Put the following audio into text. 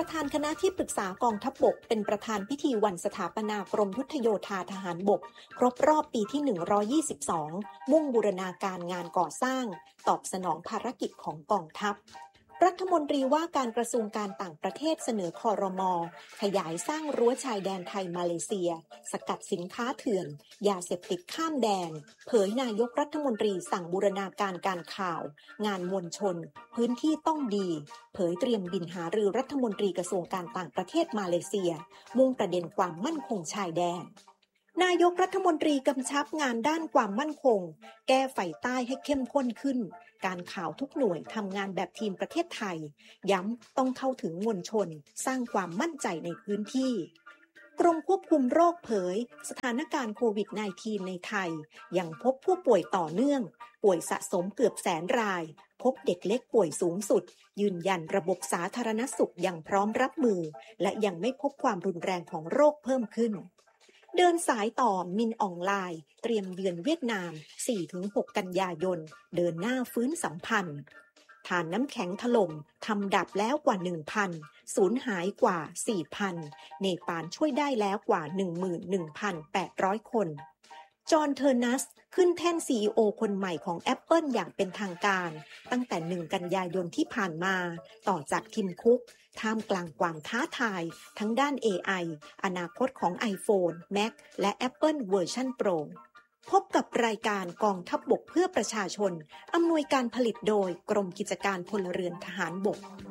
ประธานคณะที่ปรึกษากองทัพบกเป็นประธานพิธีวันสถาปนากรมยุทธโยธาทหารบกครบรอบปีที่122มุ่งบูรณาการงานก่อสร้างตอบสนองภารกิจของกองทัพรัฐมนตรีว่าการกระทรวงการต่างประเทศเสนอครม.ขยายสร้างรั้วชายแดนไทยมาเลเซียสกัดสินค้าเถื่อนยาเสพติดข้ามแดนเผยนายกรัฐมนตรีสั่งบูรณาการการข่าวงานมวลชนพื้นที่ต้องดีเผยเตรียมบินหารือรัฐมนตรีกระทรวงการต่างประเทศมาเลเซียมุ่งประเด็นความมั่นคงชายแดนนายกรัฐมนตรีกำชับงานด้านความมั่นคงแก้ไฟใต้ให้เข้มข้นขึ้นการข่าวทุกหน่วยทำงานแบบทีมประเทศไทยย้ำต้องเข้าถึงมวลชนสร้างความมั่นใจในพื้นที่กรมควบคุมโรคเผยสถานการณ์โควิด -19 ในไทยยังพบผู้ป่วยต่อเนื่องป่วยสะสมเกือบแสนรายพบเด็กเล็กป่วยสูงสุดยืนยันระบบสาธารณสุขยังพร้อมรับมือและยังไม่พบความรุนแรงของโรคเพิ่มขึ้นเดินสายต่อมินออนไลน์เตรียมเยือนเวียดนาม 4-6 กันยายนเดินหน้าฟื้นสัมพันธ์ฐานน้ำแข็งถล่มทำดับแล้วกว่า 1,000 สูญหายกว่า 4,000 เนปาลช่วยได้แล้วกว่า 11,800 คนจอห์นเทอร์นัสขึ้นแท่น CEO คนใหม่ของ Apple อย่างเป็นทางการตั้งแต่ 1 กันยายนที่ผ่านมาต่อจากทิมคุกท่ามกลางความท้าทายทั้งด้าน AI อนาคตของ iPhone, Mac และ Apple เวอร์ชัน Pro พบกับรายการกองทัพบกเพื่อประชาชนอำนวยการผลิตโดยกรมกิจการพลเรือนทหารบก